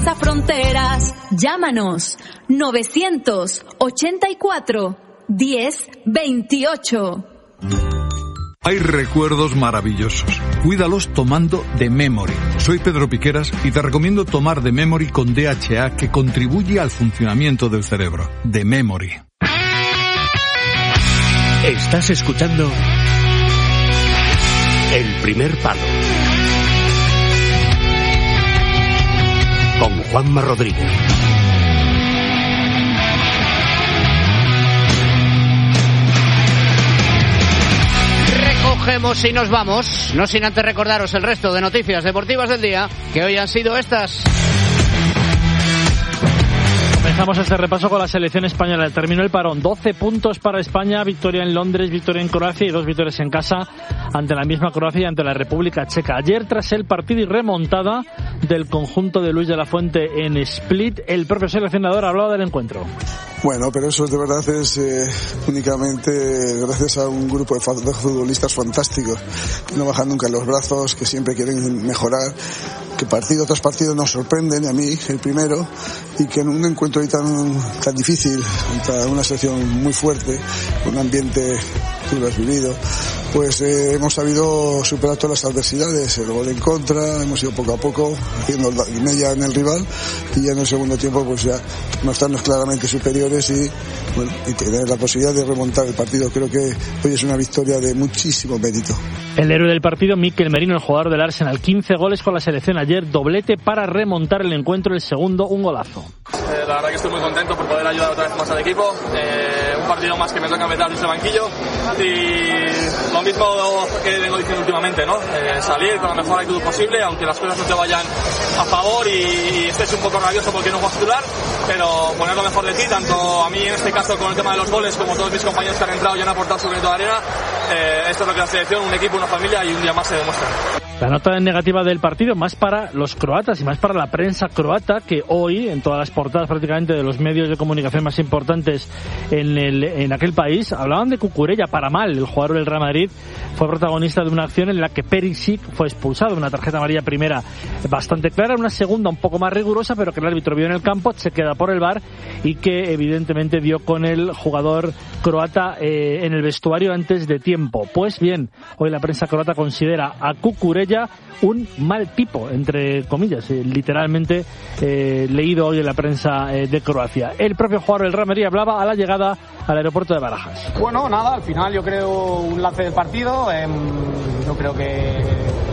traspasa fronteras. Llámanos 984 1028. Hay recuerdos maravillosos. Cuídalos tomando The Memory. Soy Pedro Piqueras y te recomiendo tomar The Memory con DHA, que contribuye al funcionamiento del cerebro. The Memory. Estás escuchando El Primer Palo con Juanma Rodríguez. Recogemos y nos vamos, no sin antes recordaros el resto de noticias deportivas del día, que hoy han sido estas. Comenzamos este repaso con la selección española. Terminó el parón, 12 puntos para España, victoria en Londres, victoria en Croacia y 2 victorias en casa ante la misma Croacia y ante la República Checa. Ayer, tras el partido y remontada del conjunto de Luis de la Fuente en Split, el propio seleccionador hablaba del encuentro. Bueno, pero eso de verdad es únicamente gracias a un grupo de futbolistas fantásticos, que no bajan nunca los brazos, que siempre quieren mejorar, que partido tras partido nos sorprenden, a mí el primero, y que en un encuentro ahí tan difícil, contra una selección muy fuerte, un ambiente, tú lo has vivido, pues hemos sabido superar todas las adversidades, el gol en contra, hemos ido poco a poco haciendo media en el rival, y ya en el segundo tiempo pues ya mostrarnos claramente superiores y tener la posibilidad de remontar el partido. Creo que hoy es una victoria de muchísimo mérito. El héroe del partido, Mikel Merino, el jugador del Arsenal, 15 goles con la selección ayer, doblete para remontar el encuentro, el segundo un golazo. La verdad que estoy muy contento por poder ayudar otra vez más al equipo, un partido más que me toca empezar desde el banquillo y lo mismo que vengo diciendo últimamente, ¿no? Salir con la mejor actitud posible, aunque las cosas no te vayan a favor y estés un poco rabioso porque no juegas titular, pero poner lo mejor de ti, tanto a mí en este caso con el tema de los goles como todos mis compañeros que han entrado y han aportado su granito de arena. Esto es lo que la selección, un equipo, una familia y un día más se demuestra. La nota negativa del partido más para los croatas y más para la prensa croata, que hoy en todas las portadas prácticamente de los medios de comunicación más importantes en aquel país hablaban de Cucurella para mal. El jugador del Real Madrid fue protagonista de una acción en la que Perisic fue expulsado, una tarjeta amarilla primera bastante clara, una segunda un poco más rigurosa, pero que el árbitro vio en el campo, se queda por el VAR y que evidentemente dio con el jugador croata en el vestuario antes de tiempo. Pues bien, hoy la prensa croata considera a Cucurella un mal tipo, entre comillas, literalmente leído hoy en la prensa de Croacia. El propio jugador del Real Madrid hablaba a la llegada al aeropuerto de Barajas. Bueno, nada, al final yo creo un lance del partido, yo creo que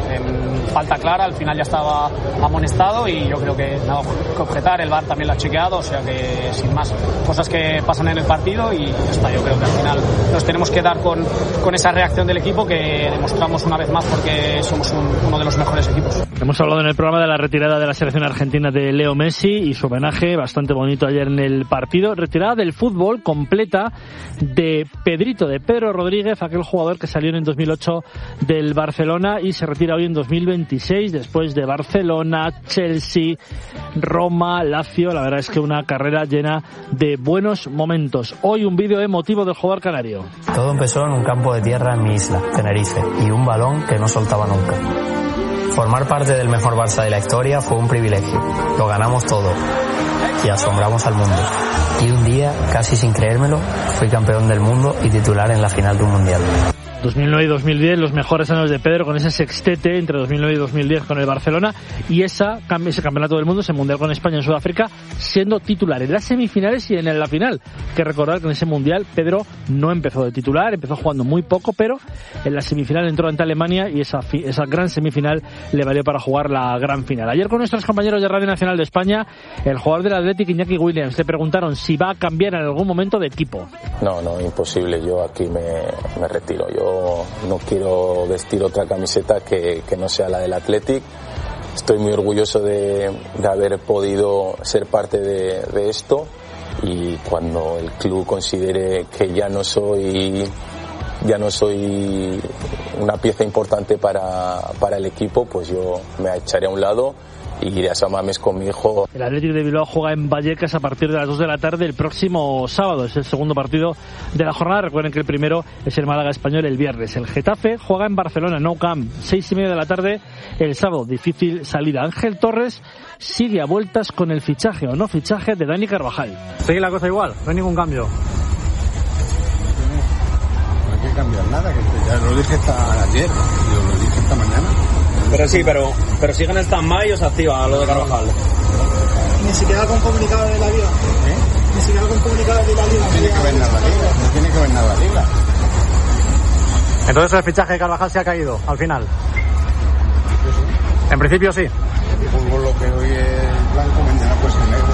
falta clara, al final ya estaba amonestado y yo creo que nada que objetar, el VAR también lo ha chequeado, o sea que sin más, cosas que pasan en el partido y ya está. Yo creo que al final nos tenemos que dar con esa reacción del equipo que demostramos una vez más porque somos uno de los mejores equipos. Hemos hablado en el programa de la retirada de la selección argentina de Leo Messi y su homenaje bastante bonito ayer en el partido. Retirada del fútbol completa de Pedro Rodríguez, aquel jugador que salió en 2008 del Barcelona y se retira hoy en 2026 después de Barcelona, Chelsea, Roma, Lazio. La verdad es que una carrera llena de buenos momentos. Hoy un vídeo emotivo del jugador canario. Todo empezó en un campo de tierra en mi isla, Tenerife, y un balón que no soltaba nunca. Formar parte del mejor Barça de la historia fue un privilegio. Lo ganamos todo y asombramos al mundo. Y un día, casi sin creérmelo, fui campeón del mundo y titular en la final de un mundial. 2009 y 2010, los mejores años de Pedro con ese sextete entre 2009 y 2010 con el Barcelona y ese campeonato del mundo, ese mundial con España en Sudáfrica, siendo titular en las semifinales y en la final. Que recordar que en ese mundial Pedro no empezó de titular, empezó jugando muy poco, pero en la semifinal entró ante Alemania y esa gran semifinal le valió para jugar la gran final. Ayer con nuestros compañeros de Radio Nacional de España, el jugador del Athletic, Iñaki Williams, le preguntaron si va a cambiar en algún momento de equipo. No, imposible, yo aquí me retiro. Yo no quiero vestir otra camiseta que no sea la del Athletic. Estoy muy orgulloso de haber podido ser parte de esto y cuando el club considere que ya no soy una pieza importante para el equipo, pues yo me echaré a un lado iré a San Mamés con mi hijo. El Athletic de Bilbao juega en Vallecas a partir de las 2 de la tarde el próximo sábado. Es el segundo partido de la jornada. Recuerden que el primero es el Málaga Español el viernes. El Getafe juega en Barcelona, Nou Camp, 6:30 de la tarde el sábado. Difícil salida. Ángel Torres sigue a vueltas con el fichaje o no fichaje de Dani Carvajal. Sigue la cosa igual, no hay ningún cambio. No hay que cambiar nada, que ya lo dije ayer, lo dije esta mañana. Pero sí, pero sigue en stand-by y os activa lo de Carvajal. Ni siquiera algún comunicado de la Liga. Ni siquiera algún comunicado de la Liga. No tiene que ver nada la Liga, no tiene que ver nada la Liga. Entonces el fichaje de Carvajal se ha caído, al final. En principio sí. Por lo que hoy es blanco, mañana pues es negro.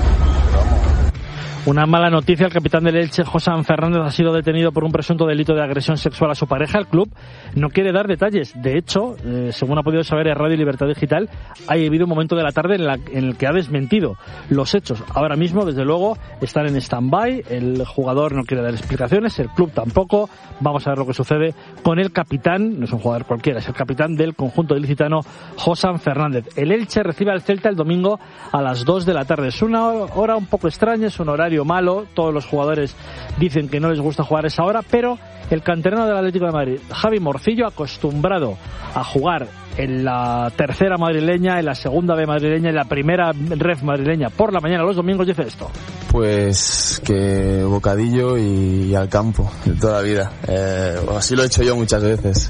Una mala noticia, el capitán del Elche, Josán Fernández, ha sido detenido por un presunto delito de agresión sexual a su pareja. El club no quiere dar detalles. De hecho, según ha podido saber en Radio Libertad Digital, ha habido un momento de la tarde en el que ha desmentido los hechos. Ahora mismo, desde luego, están en stand-by. El jugador no quiere dar explicaciones, el club tampoco. Vamos a ver lo que sucede con el capitán, no es un jugador cualquiera, es el capitán del conjunto ilicitano, Josán Fernández. El Elche recibe al Celta el domingo a las 2 de la tarde. Es una hora un poco extraña, es un horario malo, todos los jugadores dicen que no les gusta jugar esa hora, pero el canterano del Atlético de Madrid, Javi Morcillo, acostumbrado a jugar en la tercera madrileña, en la segunda B madrileña, en la primera ref madrileña por la mañana los domingos, dice esto. Pues que bocadillo y al campo de toda la vida. Así lo he hecho yo muchas veces.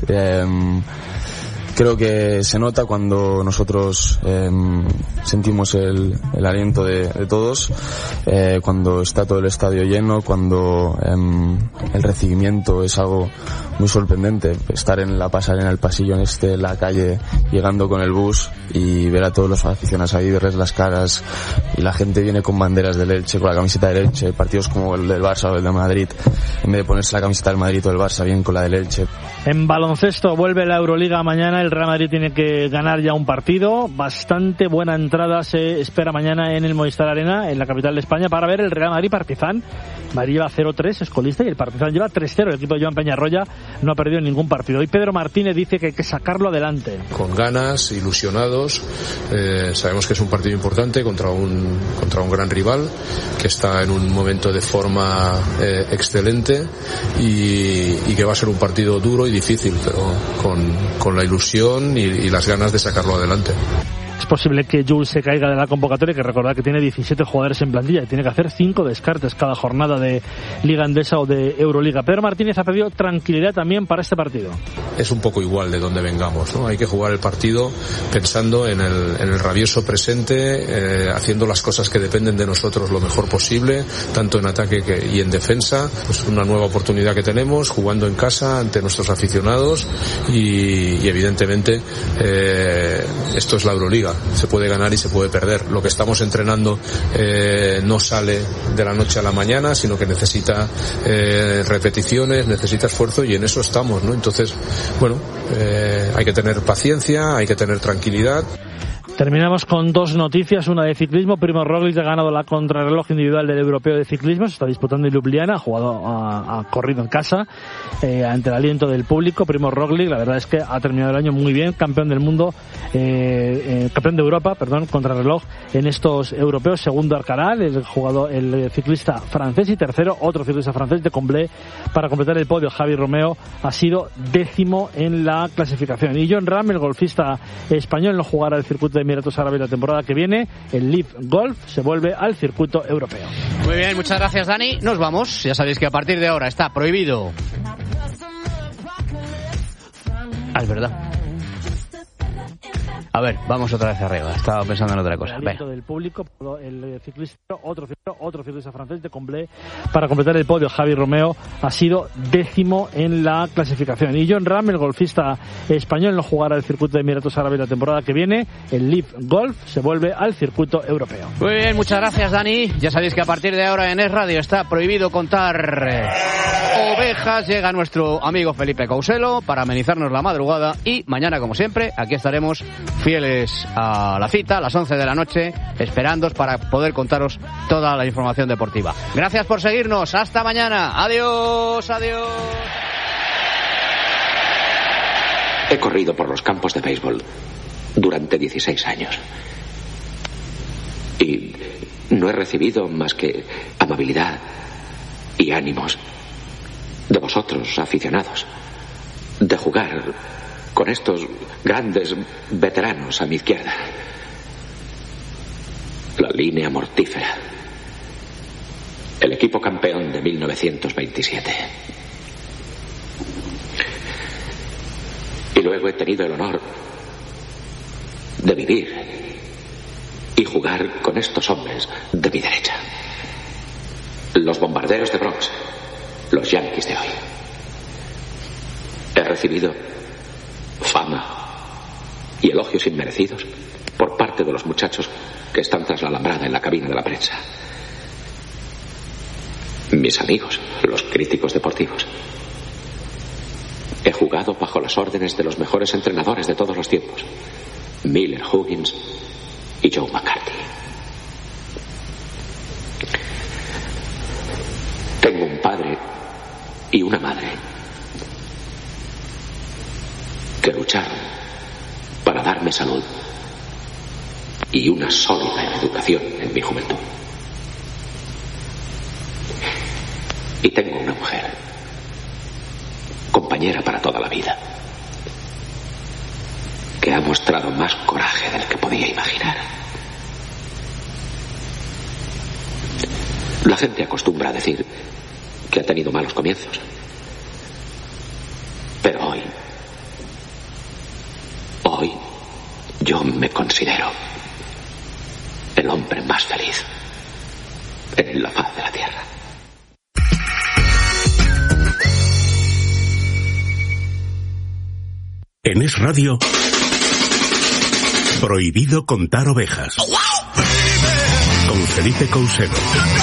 Creo que se nota cuando nosotros sentimos el aliento de todos, cuando está todo el estadio lleno, cuando el recibimiento es algo muy sorprendente. Estar en la pasarela, en el pasillo, en la calle, llegando con el bus y ver a todos los aficionados ahí, verles las caras, y la gente viene con banderas del Elche, con la camiseta del Elche. Partidos como el del Barça o el de Madrid, en vez de ponerse la camiseta del Madrid o del Barça, bien con la del Elche. En baloncesto vuelve la Euroliga mañana. El Real Madrid tiene que ganar ya un partido. Bastante buena entrada se espera mañana en el Movistar Arena, en la capital de España, para ver el Real Madrid-Partizan. Madrid lleva 0-3, es colista, y el Partizan lleva 3-0. El equipo de Joan Peñarroya no ha perdido ningún partido. Hoy Pedro Martínez dice que hay que sacarlo adelante. Con ganas, ilusionados. Sabemos que es un partido importante contra un gran rival que está en un momento de forma excelente y que va a ser un partido duro y difícil, pero con la ilusión y las ganas de sacarlo adelante. Es posible que Jules se caiga de la convocatoria, que recordad que tiene 17 jugadores en plantilla y tiene que hacer 5 descartes cada jornada de Liga Endesa o de Euroliga. Pedro Martínez ha pedido tranquilidad también para este partido. Es un poco igual de donde vengamos, ¿no? Hay que jugar el partido pensando en el rabioso presente, haciendo las cosas que dependen de nosotros lo mejor posible, tanto en ataque y en defensa. Pues una nueva oportunidad que tenemos, jugando en casa ante nuestros aficionados y evidentemente esto es la Euroliga. Se puede ganar y se puede perder. Lo que estamos entrenando no sale de la noche a la mañana, sino que necesita repeticiones, necesita esfuerzo, y en eso estamos, ¿no? Entonces, bueno, hay que tener paciencia, hay que tener tranquilidad. Terminamos con dos noticias, una de ciclismo. Primož Roglič ha ganado la contrarreloj individual del Europeo de Ciclismo, se está disputando en Ljubljana, ha corrido en casa ante el aliento del público. Primož Roglič, la verdad es que ha terminado el año muy bien, campeón del mundo, campeón de Europa, contrarreloj en estos europeos. Segundo Arcaral, el ciclista francés, y tercero otro ciclista francés de Comblé para completar el podio. Javi Romeo ha sido 10º en la clasificación. Y Jon Rahm, el golfista español, no jugará el circuito de Emiratos Árabes la temporada que viene. El Live Golf se vuelve al circuito europeo. Muy bien, muchas gracias, Dani. Nos vamos. Ya sabéis que a partir de ahora está prohibido. Es verdad. A ver, vamos otra vez arriba. Estaba pensando en otra cosa. El aliento del público, el ciclista, otro ciclista francés de Comblé para completar el podio. Javi Romeo ha sido 10º en la clasificación. Y Jon Rahm, el golfista español, no jugará el circuito de Emiratos Árabes la temporada que viene. El Live Golf se vuelve al circuito europeo. Muy bien, muchas gracias, Dani. Ya sabéis que a partir de ahora en Es Radio está prohibido contar ovejas. Llega nuestro amigo Felipe Couselo para amenizarnos la madrugada, y mañana, como siempre, aquí estaremos fieles a la cita a las 11 de la noche, esperándoos para poder contaros toda la información deportiva. Gracias por seguirnos. Hasta mañana. Adiós, adiós. He corrido por los campos de béisbol durante 16 años. Y no he recibido más que amabilidad y ánimos de vosotros, aficionados, de jugar con estos grandes veteranos a mi izquierda. La línea mortífera. El equipo campeón de 1927. Y luego he tenido el honor de vivir y jugar con estos hombres de mi derecha. Los bombarderos de Bronx, los Yankees de hoy. He recibido fama y elogios inmerecidos por parte de los muchachos que están tras la alambrada en la cabina de la prensa. Mis amigos, los críticos deportivos. He jugado bajo las órdenes de los mejores entrenadores de todos los tiempos, Miller, Huggins y Joe McCarthy. Tengo un padre y una madre que lucharon para darme salud y una sólida educación en mi juventud. Y tengo una mujer, compañera para toda la vida, que ha mostrado más coraje del que podía imaginar. La gente acostumbra a decir que ha tenido malos comienzos, pero hoy yo me considero el hombre más feliz en la faz de la tierra. En Es Radio, prohibido contar ovejas. Con Felipe Couselo.